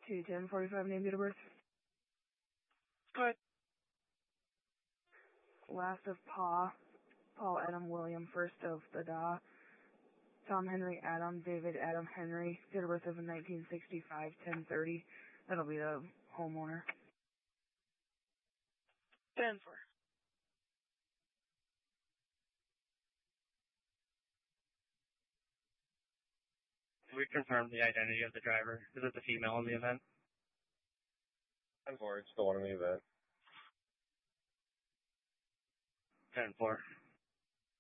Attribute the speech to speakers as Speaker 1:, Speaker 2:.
Speaker 1: 2/10/45 name, date of birth.
Speaker 2: Go ahead.
Speaker 1: Last of Pa, Paul Adam William, first of the Da, Tom Henry Adam, David Adam Henry, date of birth of 1965, 10/30. That'll be the homeowner.
Speaker 2: 10-4.
Speaker 3: We confirmed the identity of the driver. Is it the female in the event?
Speaker 4: 10-4, it's the one in the event.
Speaker 3: 10-4.